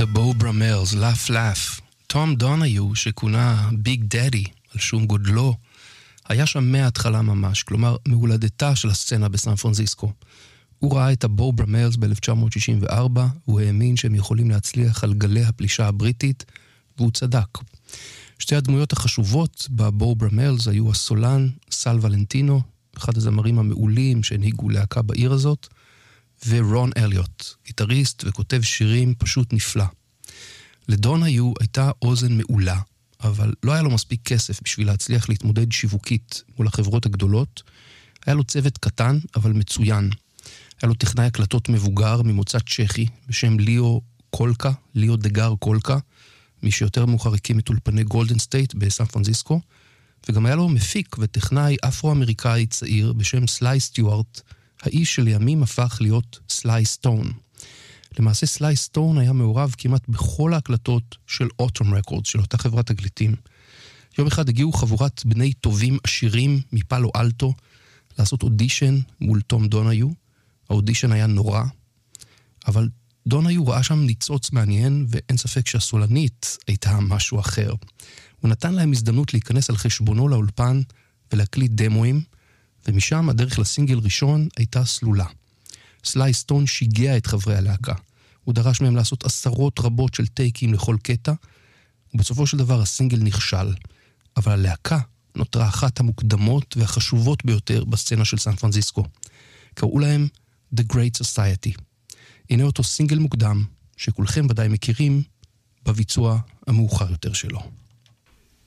The Beau Brummels, Laugh Laugh. תום דוניו, שכונה ביג דדי על שום גודלו, היה שם מההתחלה ממש, כלומר מהולדתה של הסצנה בסן פרנסיסקו. הוא ראה את הבו ברמלס ב-1964, הוא האמין שהם יכולים להצליח על גלי הפלישה הבריטית, והוא צדק. שתי הדמויות החשובות בבו ברמלס היו הסולן סל ולנטינו, אחד הזמרים המעולים שהנהיגו להקה בעיר הזאת, ורון אליוט, גיטריסט וכותב שירים פשוט נפלא. לדוניו הייתה אוזן מעולה, אבל לא היה לו מספיק כסף בשביל להצליח להתמודד שיווקית מול החברות הגדולות. היה לו צוות קטן, אבל מצוין. היה לו טכנאי הקלטות מבוגר ממוצא צ'כי, בשם ליאו דגר קולקה, מי שיותר מאוחר הקים את אולפני גולדן סטייט בסן פרנסיסקו, וגם היה לו מפיק וטכנאי אפרו-אמריקאי צעיר בשם סליי סטיוארט, האיש שלימים הפך להיות סליי סטון. למעשה סליי סטון היה מעורב כמעט בכל ההקלטות של אוטום רקורדס, של אותה חברת תקליטים. יום אחד הגיעו חבורת בני טובים עשירים מפאלו אלטו, לעשות אודישן מול תום דוניו. האודישן היה נורא, אבל דוניו ראה שם ניצוץ מעניין, ואין ספק שהסולנית הייתה משהו אחר. הוא נתן להם הזדמנות להיכנס על חשבונו לאולפן ולהקליט דמואים, ומשם הדרך לסינגל ראשון הייתה סלולה. סליי סטון שיגע את חברי הלהקה. הוא דרש מהם לעשות עשרות רבות של טייקים לכל קטע, ובסופו של דבר הסינגל נכשל. אבל הלהקה נותרה אחת המוקדמות והחשובות ביותר בסצנה של סן פרנסיסקו. קראו להם The Great Society. הנה אותו סינגל מוקדם, שכולכם ודאי מכירים, בביצוע המאוחר יותר שלו.